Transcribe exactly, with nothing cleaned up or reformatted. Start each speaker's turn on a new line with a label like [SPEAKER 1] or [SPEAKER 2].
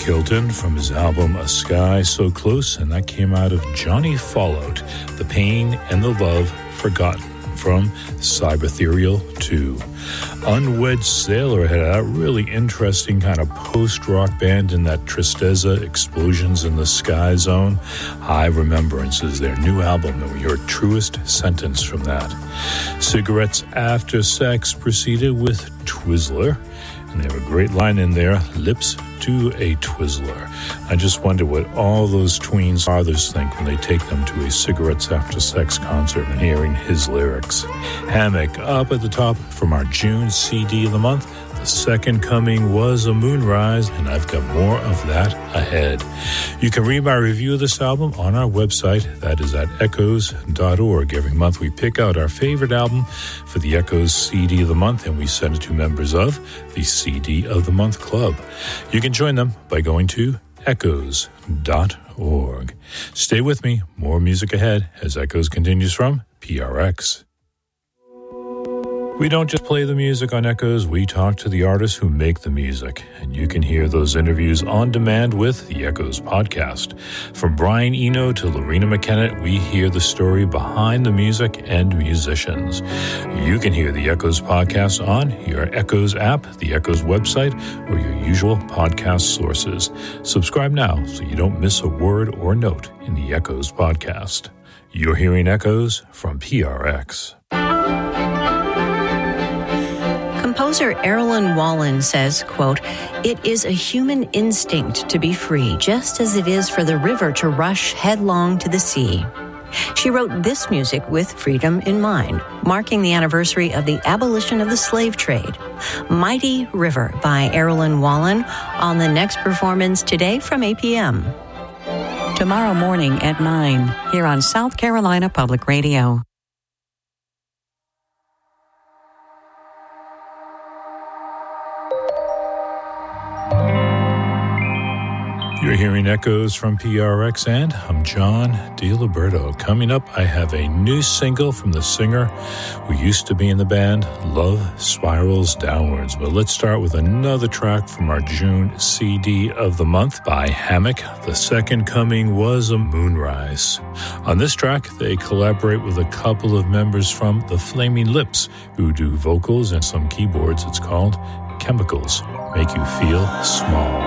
[SPEAKER 1] Hilton from his album A Sky So Close, and that came out of Johnny Fallout, The Pain and the Love Forgotten, from Cybethereal two. Unwed Sailor had a really interesting kind of post-rock band in that Tristeza Explosions in the Sky zone. High Remembrance is their new album, and we heard Truest Sentence from that. Cigarettes After Sex proceeded with Twizzler, and they have a great line in there, Lips to a Twizzler. I just wonder what all those tween fathers think when they take them to a Cigarettes After Sex concert and hearing his lyrics. Hammock up at the top from our June C D of the month. The Second Coming Was a Moonrise, and I've got more of that ahead. You can read my review of this album on our website. That is at echoes dot org. Every month we pick out our favorite album for the Echoes C D of the month, and we send it to members of the C D of the Month Club. You can join them by going to echoes dot org. Stay with me. More music ahead as Echoes continues from P R X. We don't just play the music on Echoes, we talk to the artists who make the music, and you can hear those interviews on demand with the Echoes podcast. From Brian Eno to Lorena McKenna, we hear the story behind the music and musicians. You can hear the Echoes podcast on your Echoes app, the Echoes website, or your usual podcast sources. Subscribe now so you don't miss a word or note in the Echoes podcast. You're hearing Echoes from P R X.
[SPEAKER 2] Composer Erilyn Wallen says, quote, "It is a human instinct to be free, just as it is for the river to rush headlong to the sea." She wrote this music with freedom in mind, marking the anniversary of the abolition of the slave trade. Mighty River by Erilyn Wallen on the next performance today from eight p.m.
[SPEAKER 3] Tomorrow morning at nine, here on South Carolina Public Radio.
[SPEAKER 1] You're hearing Echoes from P R X, and I'm John DiLiberto. Coming up, I have a new single from the singer who used to be in the band, Love Spirals Downwards. But let's start with another track from our June C D of the month by Hammock. The Second Coming Was a Moonrise. On this track, they collaborate with a couple of members from The Flaming Lips who do vocals and some keyboards. It's called Chemicals Make You Feel Small.